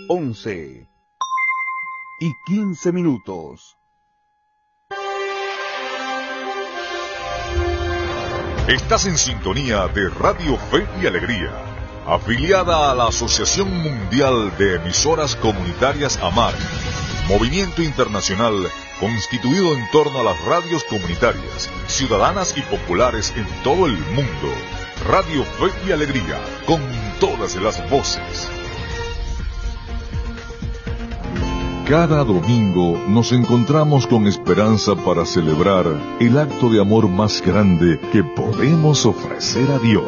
11:15. Estás en sintonía de Radio Fe y Alegría, afiliada a la Asociación Mundial de Emisoras Comunitarias AMAR, movimiento internacional constituido en torno a las radios comunitarias, ciudadanas y populares en todo el mundo. Radio Fe y Alegría, con todas las voces. Cada domingo nos encontramos con esperanza para celebrar el acto de amor más grande que podemos ofrecer a Dios.